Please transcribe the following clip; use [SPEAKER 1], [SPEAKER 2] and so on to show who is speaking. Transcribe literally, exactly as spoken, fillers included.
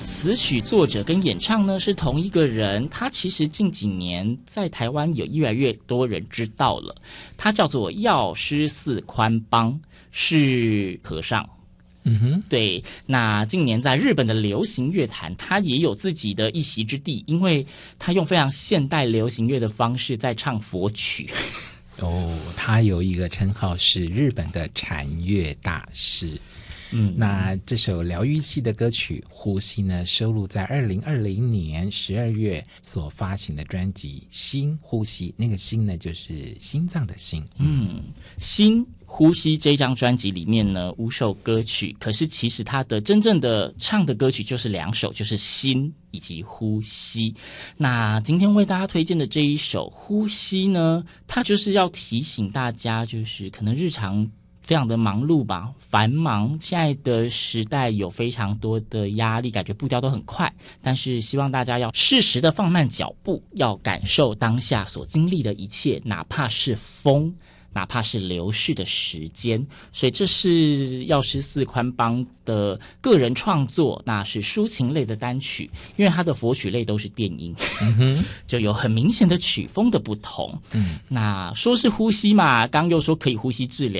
[SPEAKER 1] 词曲作者跟演唱呢是同一个人，他其实近几年在台湾有越来越多人知道了，他叫做药师寺宽邦，是和尚。
[SPEAKER 2] 嗯哼，
[SPEAKER 1] 对，那近年在日本的流行乐坛，他也有自己的一席之地，因为他用非常现代流行乐的方式在唱佛曲。
[SPEAKER 2] 哦，他有一个称号是日本的禅乐大师。嗯，那这首疗愈系的歌曲《呼吸》呢，收录在二零二零年十二月所发行的专辑《心呼吸》，那个心呢就是心脏的心。
[SPEAKER 1] 嗯，心呼吸这张专辑里面呢，五首歌曲，可是其实它的真正的唱的歌曲就是两首，就是心以及呼吸。那今天为大家推荐的这一首呼吸呢，它就是要提醒大家，就是可能日常非常的忙碌吧，繁忙，现在的时代有非常多的压力，感觉步调都很快，但是希望大家要适时的放慢脚步，要感受当下所经历的一切，哪怕是风，哪怕是流逝的时间。所以这是药师寺宽邦的个人创作，那是抒情类的单曲，因为他的佛曲类都是电音，嗯、就有很明显的曲风的不同。嗯，那说是呼吸嘛，刚又说可以呼吸治疗，